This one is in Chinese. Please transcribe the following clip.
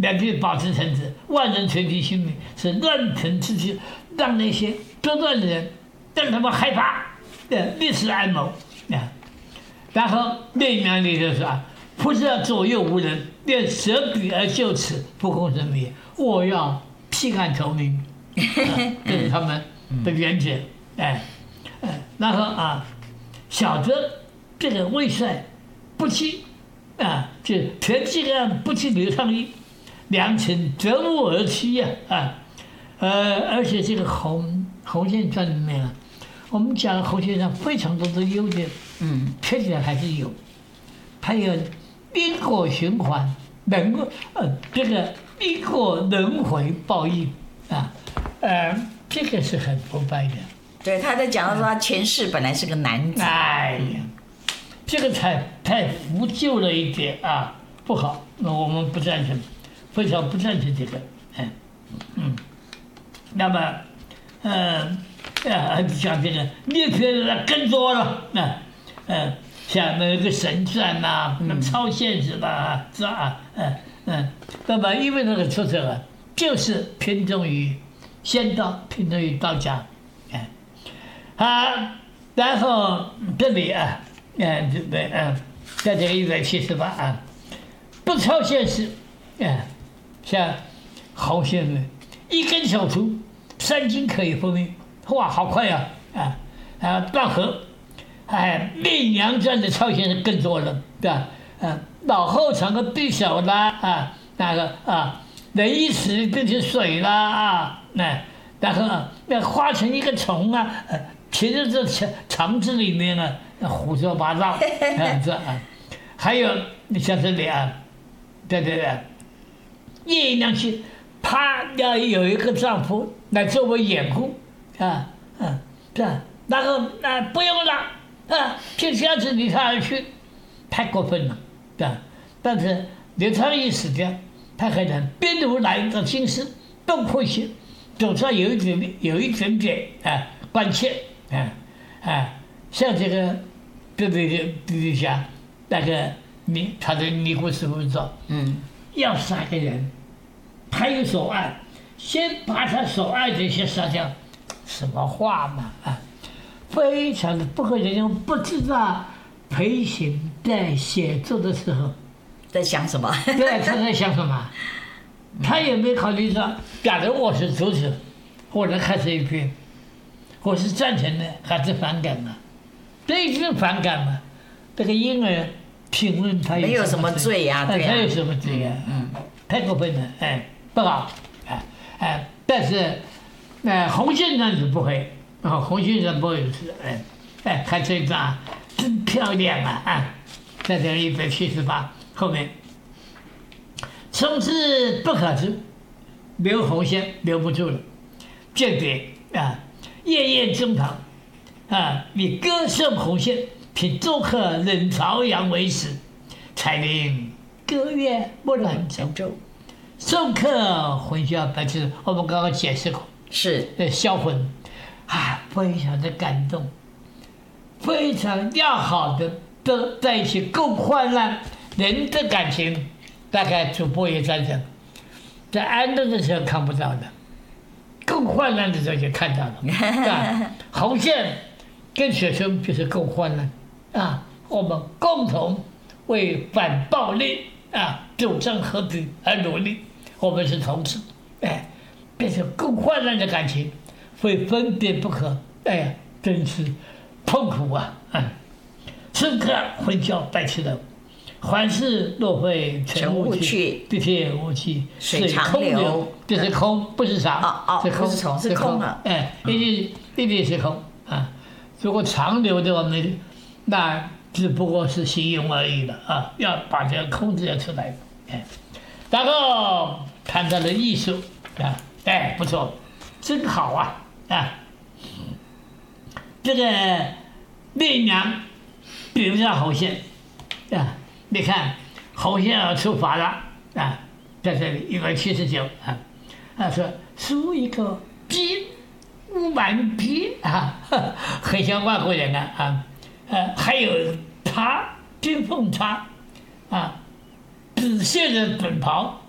两地保持诚实，万人垂听心明，是乱臣之计，让那些作乱的人让他们害怕，立时安谋啊。然后另一面里就说不是左右无人，愿舍彼而就此，不共生灭。我要弃暗投明，这是他们的原则。然后晓得这个魏帅不弃就全计案不弃刘昌义，良臣择物而栖而且这个洪宪传里面我们讲洪宪传非常多的优点，缺点还是有，还有因果循环，这个因果轮回报应这个是很不败的。 对，他在讲到说他前世本来是个男子。 哎呀，这个太腐旧了一点不好，那我们不赞成，非常不赞成这个。那么像这个列篇的更多了像那个神传那超现实的是吧？那么因为那个作者就是偏重于仙道，偏重于道家，然后这里在这个178不超现实像洪宪的一根手图3斤可以分明，哇，好快断河，烈阳传的超现实更多了，对吧？脑后长的匕首啦那个人一死变成水啦然后化成一个虫其实这肠子里面胡说八道还有你像这里对，叶娘去，她要有一个丈夫来作为掩护然后不用了就这样子离他而去，太过分了但是刘昌义死掉，他可能边如来的心思洞括些，总算有一点点关切像这个对下那个他的尼姑师傅说要杀个人，他有所爱，先把他所爱的先杀掉，什么话嘛非常的不可人用，不知道裴行在写作的时候在想什么？ 对，他在想什么？他也没考虑说，假如我是作者，我能看这一篇，我是赞成的还是反感的？这一定反感嘛？这个婴儿评论他没有什么罪呀，对呀， 他有什么罪呀？太过分了，不好，但是洪宪传是不会，洪宪传不会是，看这一张真漂亮在这178后面，从此不可知，留洪宪留不住了，这点夜夜中堂以歌颂洪宪，凭祝贺冷朝阳为始，才令歌乐不染沉舟。送客魂销白痴，我们刚刚解释过， 是销魂非常的感动，非常要好的都在一起共患难，人的感情大概主播也赞成，在安乐的时候看不到的，共患难的时候就看到了洪宪跟学生就是共患难我们共同为反暴力主张和平而努力，我们是同志变成共患难的感情，非分别不可，真是痛苦深刻混淆白痴的，凡事若非尘雾去，地铁无期，水空流，这是空，不是常，是空， 是空一定是空如果长流的话，那只不过是形容而已了要把这个空字要出来然后谈到了艺术不错，真好这个烈娘比不上洪宪你看洪宪要出法了在这里179说出一个逼5万匹很像外国人还有茶金凤茶紫线的本袍